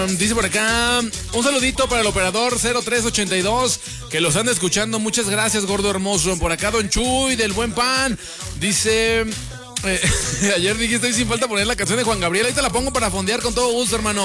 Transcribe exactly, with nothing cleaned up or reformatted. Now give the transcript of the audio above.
Dice por acá, un saludito para el operador cero tres ochenta y dos, que los anda escuchando. Muchas gracias, gordo hermoso. Por acá, Don Chuy, del Buen Pan. Dice, eh, ayer dije, estoy sin falta poner la canción de Juan Gabriel. Ahí te la pongo para fondear con todo gusto, hermano.